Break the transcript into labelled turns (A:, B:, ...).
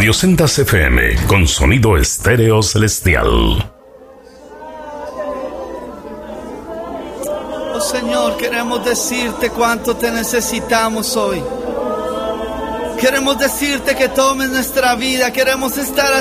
A: Radio Sendas FM, con sonido estéreo celestial.
B: Oh Señor, queremos decirte cuánto te necesitamos hoy. Queremos decirte que tomes nuestra vida, queremos estar